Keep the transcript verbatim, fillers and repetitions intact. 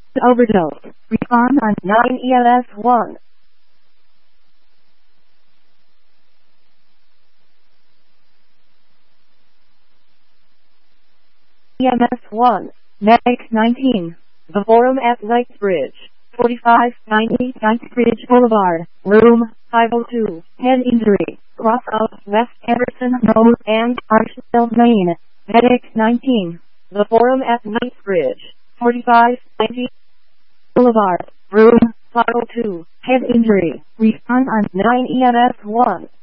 Overdose. Respond on nine E M S one. E M S one. Medic nineteen. The Forum at Knightsbridge. forty-five ninety Knightsbridge Boulevard. Room five oh two. Head injury. Cross out West Anderson Road and Archfield, Maine. Medic nineteen. The Forum at Knightsbridge. forty-five ninety Boulevard. Room five oh two. Head injury. Respond on nine E M S one.